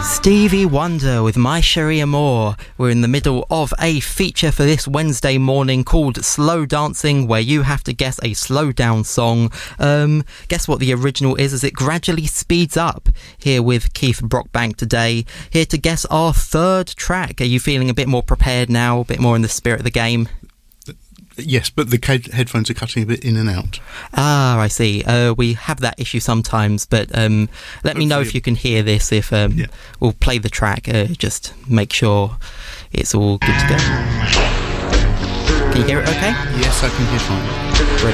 Stevie Wonder with My Cherie Amour. We're in the middle of a feature for this Wednesday morning called Slow Dancing, where you have to guess a slow down song. Guess what the original is as it gradually speeds up. Here with Keith Brockbank today, here to guess our third track. Are you feeling a bit more prepared now, a bit more in the spirit of the game? Yes, but the headphones are cutting a bit in and out. Ah, I see. We have that issue sometimes, but let me know if you can hear this. If we'll play the track, just make sure it's all good to go. Can you hear it okay? Yes, I can hear fine.